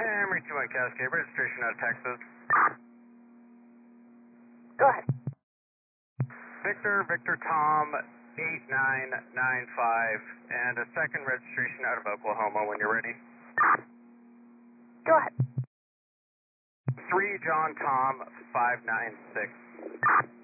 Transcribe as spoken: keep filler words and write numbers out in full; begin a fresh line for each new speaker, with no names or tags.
I'm reaching one Cascade, registration out of Texas.
Go ahead.
Victor, Victor Tom, eight nine nine five, and a second registration out of Oklahoma when you're ready.
Go ahead.
three John Tom, five nine six.